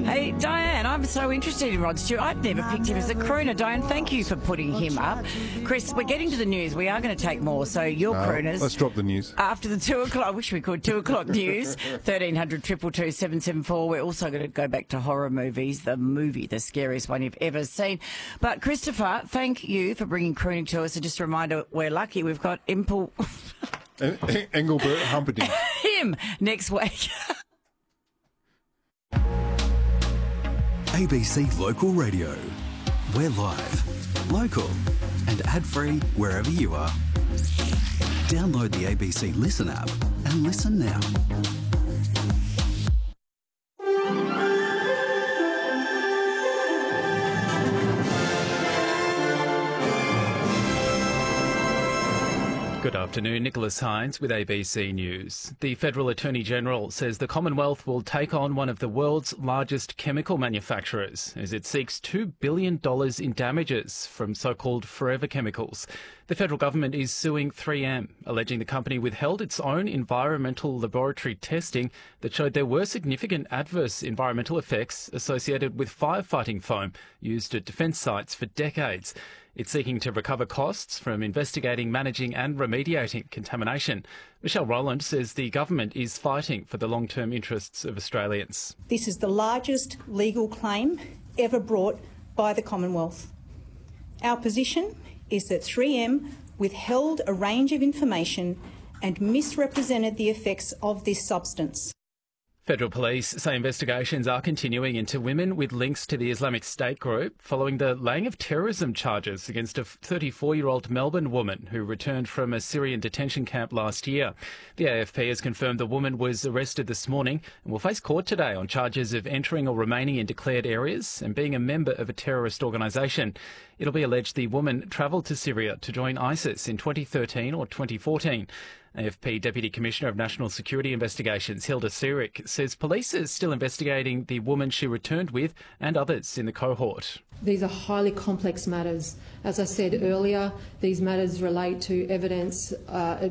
Hey, Diane, I'm so interested in Rod Stewart. I've never picked him as a crooner. Diane, thank you for putting him up. Chris, we're getting to the news. We are going to take more, so your crooners. Let's drop the news. After the 2 o'clock, I wish we could, 2 o'clock news, 1300 222 774. We're also going to go back to horror movies, the scariest one you've ever seen. But Christopher, thank you for bringing crooning to us. And just a reminder, we're lucky we've got Engelbert Humperdinck. him next week. ABC Local Radio. We're live, local and ad-free wherever you are. Download the ABC Listen app and listen now. Good afternoon, Nicholas Hines with ABC News. The Federal Attorney-General says the Commonwealth will take on one of the world's largest chemical manufacturers as it seeks $2 billion in damages from so-called forever chemicals. The federal government is suing 3M, alleging the company withheld its own environmental laboratory testing that showed there were significant adverse environmental effects associated with firefighting foam used at defence sites for decades. It's seeking to recover costs from investigating, managing and remediating contamination. Michelle Rowland says the government is fighting for the long-term interests of Australians. This is the largest legal claim ever brought by the Commonwealth. Our position is that 3M withheld a range of information and misrepresented the effects of this substance. Federal police say investigations are continuing into women with links to the Islamic State group following the laying of terrorism charges against a 34-year-old Melbourne woman who returned from a Syrian detention camp last year. The AFP has confirmed the woman was arrested this morning and will face court today on charges of entering or remaining in declared areas and being a member of a terrorist organisation. It'll be alleged the woman travelled to Syria to join ISIS in 2013 or 2014. AFP Deputy Commissioner of National Security Investigations, Hilda Sierik, says police are still investigating the woman she returned with and others in the cohort. These are highly complex matters. As I said earlier, these matters relate to evidence